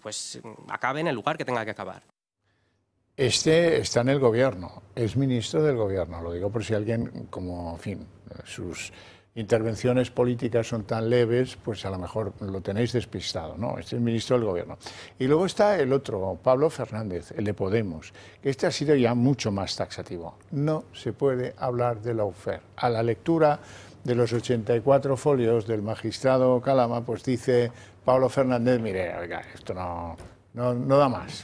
pues acabe en el lugar que tenga que acabar. Este está en el gobierno, es ministro del gobierno, lo digo por si alguien, como, en fin, sus intervenciones políticas son tan leves, pues a lo mejor lo tenéis despistado, ¿no? Este es ministro del gobierno. Y luego está el otro, Pablo Fernández, el de Podemos, que este ha sido ya mucho más taxativo. No se puede hablar de lawfare. A la lectura de los 84 folios del magistrado Calama, pues dice Pablo Fernández, mire, oiga, esto no da más.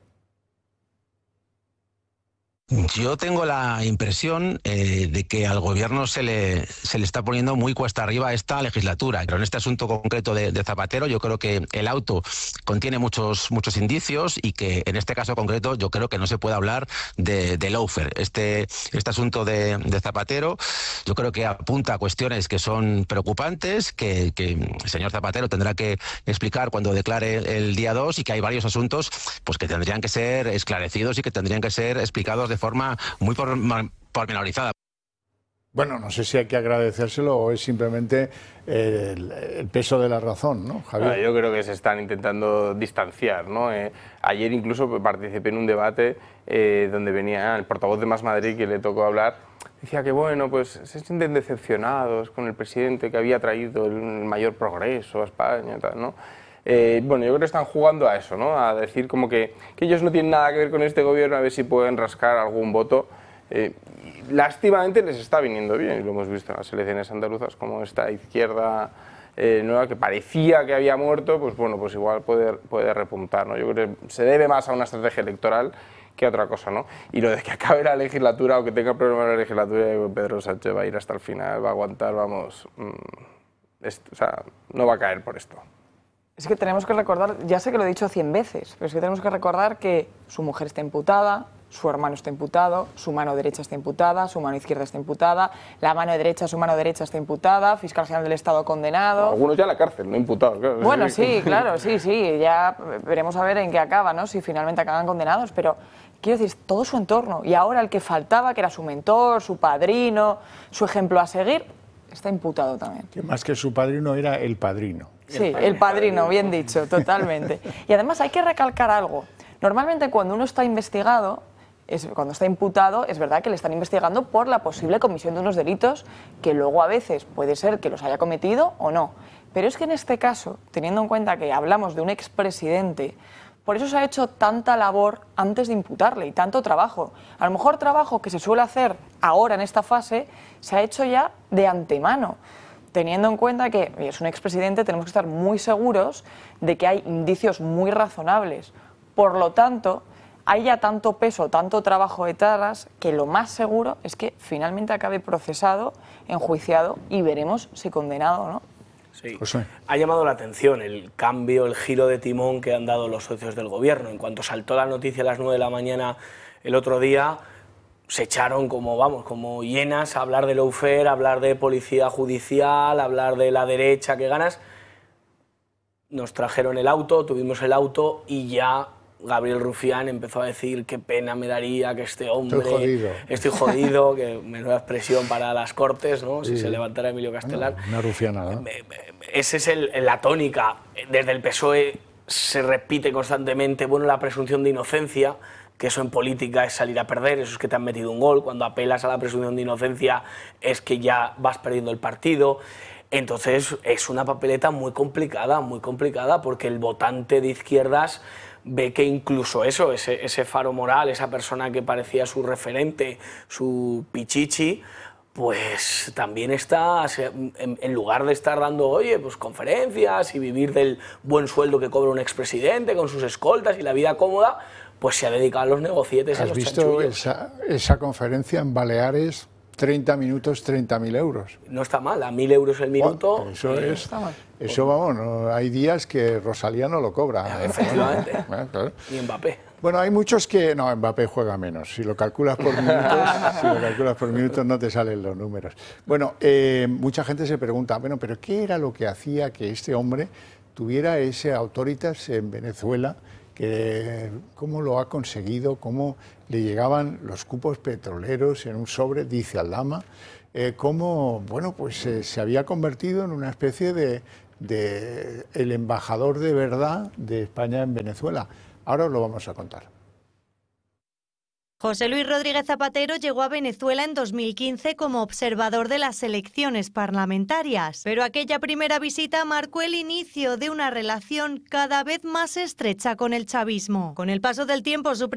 Yo tengo la impresión de que al gobierno se le está poniendo muy cuesta arriba esta legislatura. Pero en este asunto concreto de Zapatero, yo creo que el auto contiene muchos indicios y que en este caso concreto yo creo que no se puede hablar de lawfare. Este asunto de Zapatero yo creo que apunta a cuestiones que son preocupantes, que el señor Zapatero tendrá que explicar cuando declare el día 2 y que hay varios asuntos pues que tendrían que ser esclarecidos y que tendrían que ser explicados de forma muy pormenorizada. Bueno, no sé si hay que agradecérselo o es simplemente el peso de la razón, ¿no, Javier? Bueno, yo creo que se están intentando distanciar, ¿no? Ayer incluso participé en un debate donde venía el portavoz de Más Madrid, que le tocó hablar, decía que bueno, pues se sienten decepcionados con el presidente que había traído el mayor progreso a España y tal, ¿no? Bueno, yo creo que están jugando a eso, ¿no? A decir como que ellos no tienen nada que ver con este gobierno, a ver si pueden rascar algún voto. Lástimamente les está viniendo bien, y lo hemos visto en las elecciones andaluzas, como esta izquierda nueva que parecía que había muerto, pues bueno, pues igual puede repuntar, ¿no? Yo creo que se debe más a una estrategia electoral que a otra cosa, ¿no? Y lo de que acabe la legislatura o que tenga problemas en la legislatura, Pedro Sánchez va a ir hasta el final, va a aguantar, vamos, o sea, no va a caer por esto. Es que tenemos que recordar, ya sé que lo he dicho 100 veces, pero es que tenemos que recordar que su mujer está imputada, su hermano está imputado, su mano derecha está imputada, su mano izquierda está imputada, la mano derecha, su mano derecha está imputada, fiscal general del Estado condenado. Algunos ya en la cárcel, no imputados, claro. Bueno, sí, claro, sí, ya veremos a ver en qué acaba, ¿no? Si finalmente acaban condenados, pero quiero decir, todo su entorno. Y ahora el que faltaba, que era su mentor, su padrino, su ejemplo a seguir, está imputado también. Que más que su padrino era el padrino. Sí, el padrino, bien dicho, totalmente. Y además hay que recalcar algo. Normalmente cuando uno está investigado, cuando está imputado, es verdad que le están investigando por la posible comisión de unos delitos que luego a veces puede ser que los haya cometido o no. Pero es que en este caso, teniendo en cuenta que hablamos de un expresidente, por eso se ha hecho tanta labor antes de imputarle y tanto trabajo. A lo mejor trabajo que se suele hacer ahora en esta fase se ha hecho ya de antemano. Teniendo en cuenta que es un expresidente, tenemos que estar muy seguros de que hay indicios muy razonables. Por lo tanto, hay ya tanto peso, tanto trabajo detrás, que lo más seguro es que finalmente acabe procesado, enjuiciado y veremos si condenado o no. Sí. Ha llamado la atención el cambio, el giro de timón que han dado los socios del gobierno. En cuanto saltó la noticia a las 9 de la mañana el otro día, se echaron como hienas a hablar de lawfare, a hablar de policía judicial, a hablar de la derecha, que ganas. Nos trajeron el auto, tuvimos el auto y ya Gabriel Rufián empezó a decir qué pena me daría que este hombre... Estoy jodido, que menuda expresión para las Cortes, ¿no? Si se levantara Emilio Castelar. Una rufianada, ¿no? Esa es la tónica. Desde el PSOE se repite constantemente, bueno, la presunción de inocencia, que eso en política es salir a perder, eso es que te han metido un gol, cuando apelas a la presunción de inocencia es que ya vas perdiendo el partido. Entonces es una papeleta muy complicada, porque el votante de izquierdas ve que incluso eso, ese faro moral, esa persona que parecía su referente, su pichichi, pues también está, en lugar de estar dando, oye, pues conferencias y vivir del buen sueldo que cobra un expresidente con sus escoltas y la vida cómoda, pues se ha dedicado a los negocietes. ¿Has visto esa conferencia en Baleares? 30 minutos, 30.000 euros. No está mal, a 1.000 euros el minuto. Bueno, eso vamos, no, hay días que Rosalía no lo cobra. Efectivamente. Claro. Y Mbappé. Bueno, hay muchos que... No, Mbappé juega menos. Si lo calculas por minutos, no te salen los números. Bueno, mucha gente se pregunta, bueno, pero ¿qué era lo que hacía que este hombre tuviera ese autoritas en Venezuela? ¿Cómo lo ha conseguido? ¿Cómo le llegaban los cupos petroleros en un sobre? Dice Aldama. ¿Cómo, bueno, pues se había convertido en una especie de el embajador de verdad de España en Venezuela. Ahora os lo vamos a contar. José Luis Rodríguez Zapatero llegó a Venezuela en 2015 como observador de las elecciones parlamentarias, pero aquella primera visita marcó el inicio de una relación cada vez más estrecha con el chavismo. Con el paso del tiempo, su